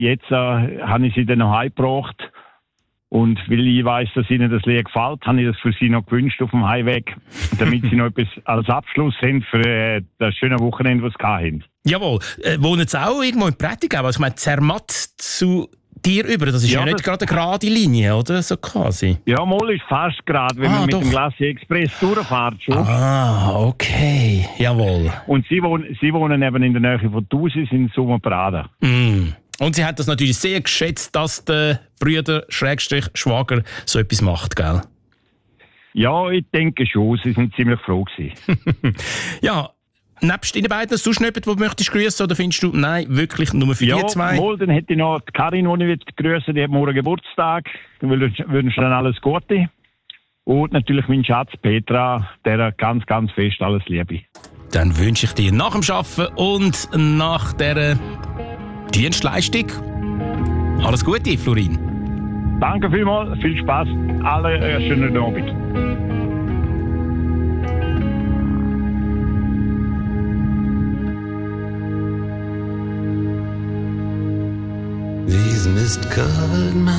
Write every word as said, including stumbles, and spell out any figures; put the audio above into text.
jetzt äh, habe ich sie dann noch heimgebracht. Und weil ich weiss, dass ihnen das Lied gefällt, habe ich das für sie noch gewünscht auf dem Heimweg, damit sie noch etwas als Abschluss haben für äh, das schöne Wochenende, das sie hatten. Jawohl. Äh, wohnen Sie auch irgendwo in Prättigau? Also ich meine, Zermatt zu dir über, das ist ja, ja nicht gerade eine gerade Linie, oder? So quasi. Ja, mal ist fast gerade, wenn ah, man mit doch. dem Glacier Express durchfährt schon. Ah, okay. Jawohl. Und sie wohnen, sie wohnen eben in der Nähe von Thusis in Sommerbraden. Mm. Und sie hat das natürlich sehr geschätzt, dass der Brüder Schrägstrich Schwager so etwas macht, gell? Ja, ich denke schon. Sie sind ziemlich froh gewesen. Ja, nebst Ihnen beiden sonst noch jemand, den du möchtest grüßen, oder findest du, nein, wirklich nur für ja, die zwei? Ja, dann hätte ich noch die Karin, die ich grüßen, die hat morgen Geburtstag. Ich wünsche dann alles Gute. Und natürlich mein Schatz Petra, der ganz, ganz fest alles Liebe. Dann wünsche ich dir nach dem Arbeiten und nach dieser Dienstleistung alles Gute, Florin. Danke vielmals, viel Spaß, alle einen schönen Abend. These mist-colored